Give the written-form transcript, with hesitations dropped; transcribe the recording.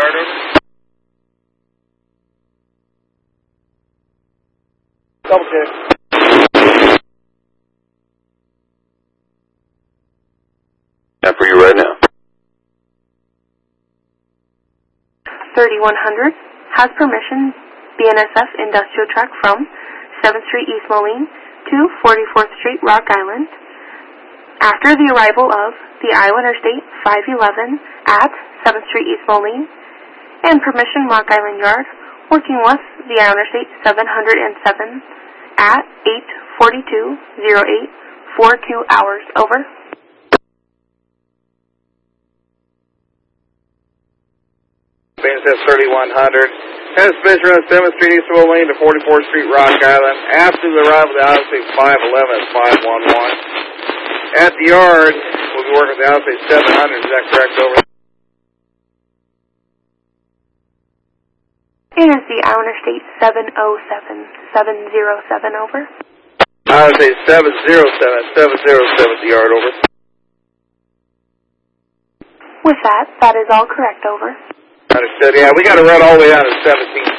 yard, over. Double check. For you right now. 3100 has permission BNSF industrial truck from 7th Street East Moline to 44th Street Rock Island. After the arrival of the Iowa Interstate 511 at 7th Street East Moline and permission Rock Island Yard working with the Iowa Interstate 707 at 8:42:08 for 2 hours, over. BNSF 3100 has permission on 7th Street East Moline to 44th Street Rock Island. After the arrival of the Iowa State 511 at 511. At the yard, we'll be working with the Iowa State 700. Is that correct, over? It is the Iowa Interstate 707, over. Iowa State 707 at the yard, over. With that is all correct, over. Understood. Yeah, we got to run all the way down to 17th